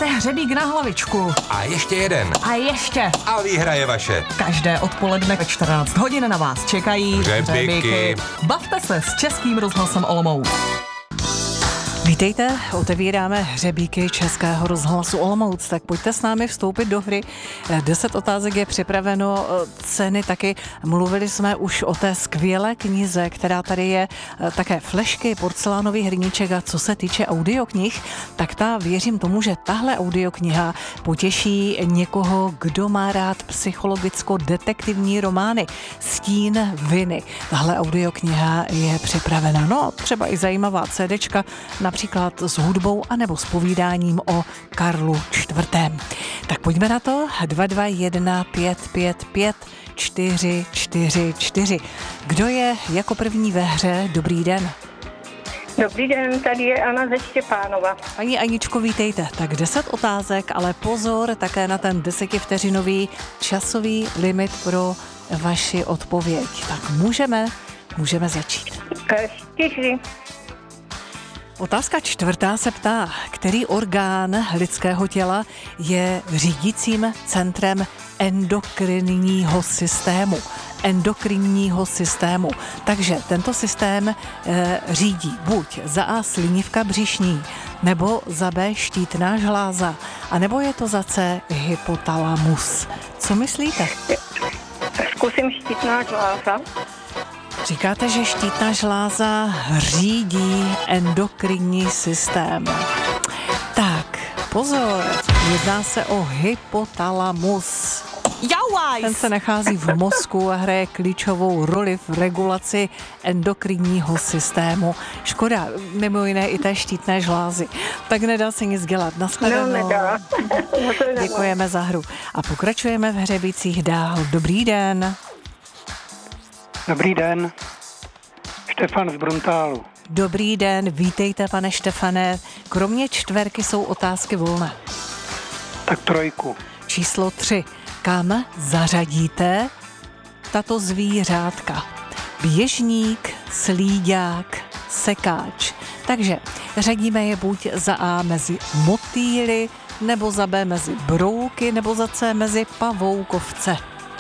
Máte hřebík na hlavičku. A ještě jeden. A ještě. A výhra je vaše. Každé odpoledne ve 14 hodin na vás čekají hřebíky. Bavte se s Českým rozhlasem Olomouc. Vítejte, otevíráme hřebíky Českého rozhlasu Olomouc, tak pojďte s námi vstoupit do hry. 10 otázek je připraveno, ceny taky. Mluvili jsme už o té skvělé knize, která tady je, také flešky, porcelánový hrníček a co se týče audioknih, tak věřím tomu, že tahle audiokniha potěší někoho, kdo má rád psychologicko-detektivní romány. Stín viny. Tahle audiokniha je připravena. No, třeba i zajímavá CDčka, například s hudbou anebo s povídáním o Karlu IV. Tak pojďme na to. 221 555 444. Kdo je jako první ve hře? Dobrý den. Dobrý den, tady je Anna ze Štěpánova. Paní Aničko, vítejte. Tak 10 otázek, ale pozor také na ten 10vteřinový časový limit pro vaši odpověď. Tak můžeme začít. 4. Otázka 4. se ptá, který orgán lidského těla je řídícím centrem endokrinního systému. Takže tento systém řídí buď za A slinivka břišní, nebo za B štítná žláza, anebo je to za C hypotalamus. Co myslíte? Zkusím štítná žláza. Říkáte, že štítná žláza řídí endokrinní systém. Tak, pozor, jedná se o hypotalamus. Ten se nachází v mozku a hraje klíčovou roli v regulaci endokrinního systému. Škoda, mimo jiné i té štítné žlázy. Tak nedá se nic dělat. Nashledanou. No, nedá. Děkujeme za hru. A pokračujeme v hřebících dál. Dobrý den. Dobrý den, Štefan z Bruntálu. Dobrý den, vítejte, pane Štefane. Kromě 4 jsou otázky volné. Tak 3. Číslo 3. Kam zařadíte tato zvířátka? Běžník, slíďák, sekáč. Takže řadíme je buď za A mezi motýly, nebo za B mezi brouky, nebo za C mezi pavoukovce.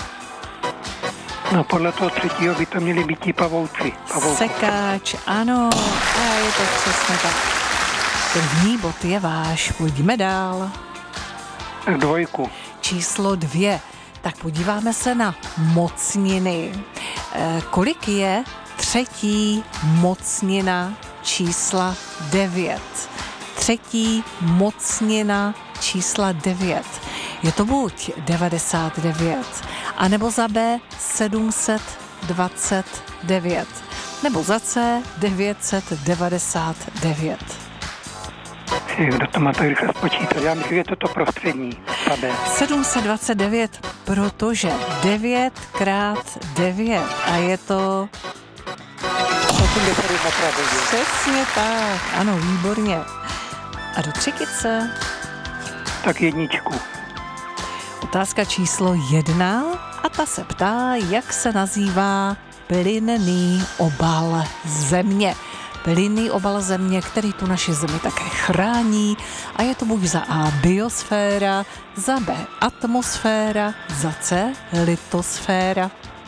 No podle toho 3. by to měli být ti pavouci. Sekáč, ano, a je to přesně tak. První bod je váš, pojďme dál. Tak 2. Číslo 2. Tak podíváme se na mocniny. Kolik je 3. mocnina čísla 9? 3. mocnina čísla 9. Je to buď 99, anebo za B 729, nebo za C 999. Kdo to má tak rychle spočítat? Já myslím, že je to prostřední. 729, protože 9 krát 9 a je to... 81 pravdě. Přesně tak, ano, výborně. A do třetice? Tak 1. Otázka číslo 1 a ta se ptá, jak se nazývá plynný obal Země. Plynný obal Země, který tu naši Zemi také chrání a je to buď za A biosféra, za B atmosféra, za C litosféra.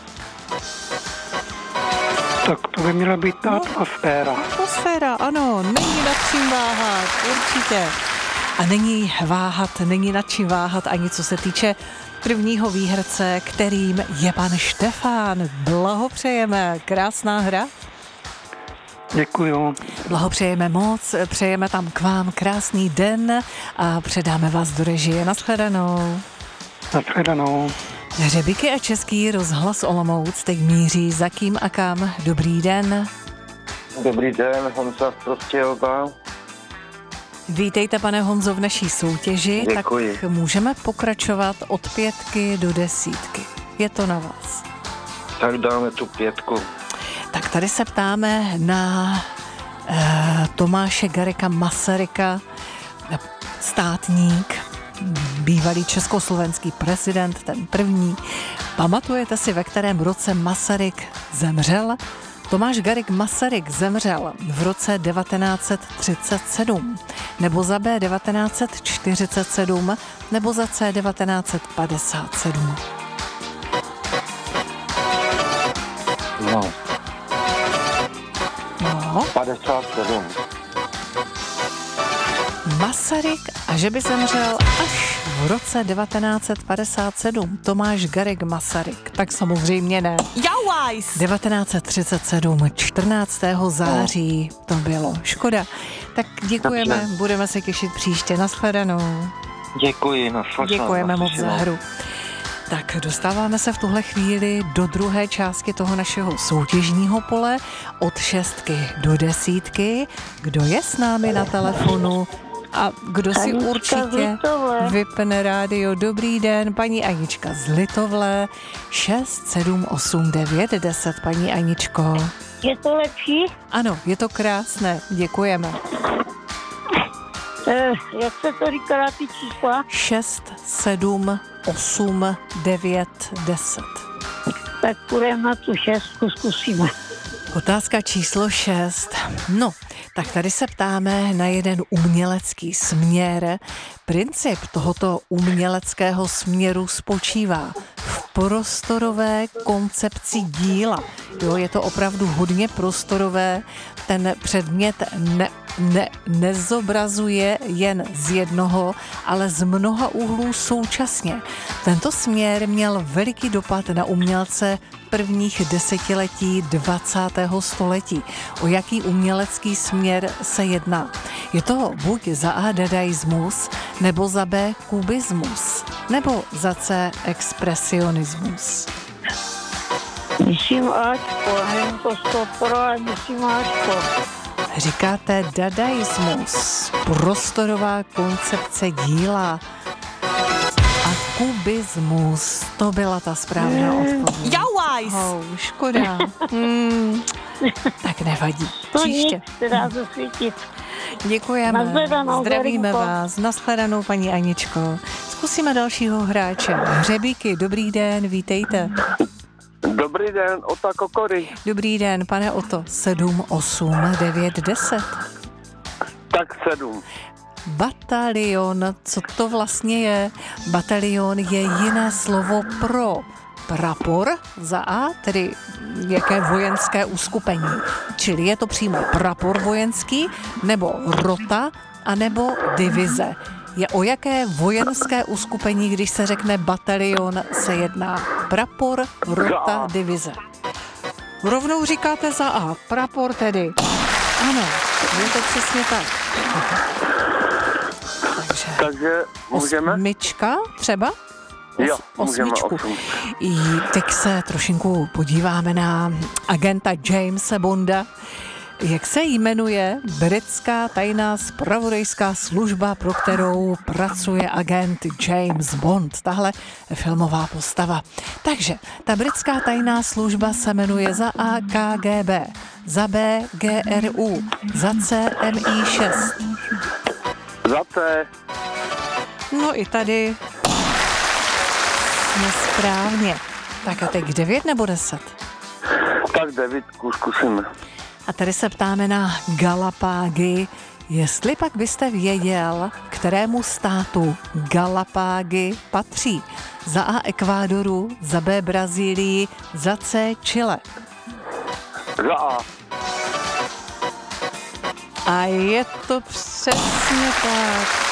Tak to by měla být ta atmosféra. Atmosféra, ano, není nad čím váhat, určitě. A není nad čím váhat ani co se týče prvního výherce, kterým je pan Štefán. Blahopřejeme, krásná hra. Děkuju. Blahopřejeme moc, přejeme tam k vám krásný den a předáme vás do režie. Nashledanou. Nashledanou. Hřebíky a Český rozhlas Olomouc teď míří za kým a kam. Dobrý den. Dobrý den, Honza z Prostějova. Vítejte, pane Honzo, v naší soutěži. Děkuji. Tak můžeme pokračovat od 5 do 10. Je to na vás. Tak dáme tu 5. Tak tady se ptáme na Tomáše Garrigua Masaryka, státník, bývalý československý prezident, ten první. Pamatujete si, ve kterém roce Masaryk zemřel? Tomáš Garrigue Masaryk zemřel v roce 1937, nebo za B 1947, nebo za C 1957. No. 57. Masaryk a že by zemřel až v roce 1957. Tomáš Garrigue Masaryk. Tak samozřejmě ne. 1937, 14. září to bylo. Škoda. Tak děkujeme, Dobře. budeme se těšit příště. Nashledanou. Děkuji, naslyšenou. Děkujeme moc za hru. Tak dostáváme se v tuhle chvíli do druhé části toho našeho soutěžního pole od 6 do 10. Kdo je s námi na telefonu a kdo si Anička určitě z Litovle. vypne rádio. Dobrý den, paní Anička z Litovle. 6, 7, 8, 9, 10, paní Aničko. Je to lepší? Ano, je to krásné, děkujeme. Jak se to říkala ty čísla? 6, 7, 8, 9, 10. Tak půjdeme na tu 6, zkusíme. Otázka číslo 6. No, tak tady se ptáme na jeden umělecký směr. Princip tohoto uměleckého směru spočívá v prostorové koncepci díla. Jo, je to opravdu hodně prostorové. Ten předmět nezobrazuje jen z jednoho, ale z mnoha úhlů současně. Tento směr měl veliký dopad na umělce prvních desetiletí 20. století. O jaký umělecký směr se jedná? Je to buď za A dadaismus, nebo za B kubismus, nebo za C expresionismus. Myslím Ačko, nevím to 100%, ale myslím Ačko. Říkáte dadaismus, prostorová koncepce díla, a kubismus, to byla ta správná odpověď. Škoda. Tak nevadí. To Příště. nic, se dá zasvítit. Děkujeme. Nashledanou, Zdravíme Zerinko. vás. Nashledanou, paní Aničko. Zkusíme dalšího hráče. Hřebíky, dobrý den, vítejte. Dobrý den, Ota Kokory. Dobrý den, pane Oto. 7, 8, 9, 10. Tak 7. Batalion, co to vlastně je? Batalion je jiné slovo pro prapor za A, tedy jaké vojenské uskupení. Čili je to přímo prapor vojenský, nebo rota, anebo divize. Je o jaké vojenské uskupení, když se řekne batalion, se jedná? Prapor, rota, divize. Rovnou říkáte za A, prapor tedy. Ano, je to přesně tak. Takže můžeme? 8 třeba? Jo, můžeme 8. 8. I teď se trošinku podíváme na agenta Jamese Bonda. Jak se jmenuje britská tajná zpravodajská služba, pro kterou pracuje agent James Bond, tahle filmová postava. Takže ta britská tajná služba se jmenuje za A KGB, za B GRU, za C MI6. Za C. No i tady jsme správně. Tak a teď 9 nebo 10? Tak 9 zkusíme. A tady se ptáme na Galapágy. Jestli pak byste věděl, kterému státu Galapágy patří? Za A Ekvádoru, za B Brazílii, za C Chile. Za A. A je to přesně tak.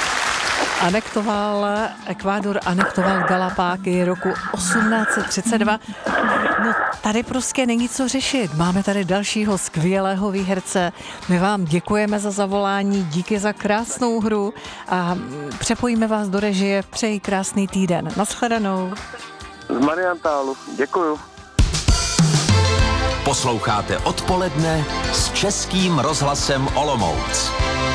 Ekvádor anektoval Galapágy roku 1832. No tady prostě není co řešit. Máme tady dalšího skvělého výherce. My vám děkujeme za zavolání, díky za krásnou hru a přepojíme vás do režie. Přeji krásný týden. Nashledanou. Z Mariantálu. Děkuju. Posloucháte Odpoledne s Českým rozhlasem Olomouc.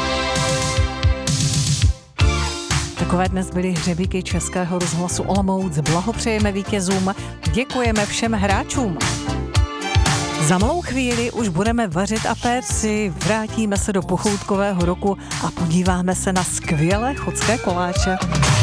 Takové dnes byly hřebíky Českého rozhlasu Olomouc. Blahopřejeme vítězům, děkujeme všem hráčům. Za malou chvíli už budeme vařit a péct si, vrátíme se do pochoutkového roku a podíváme se na skvělé chodské koláče.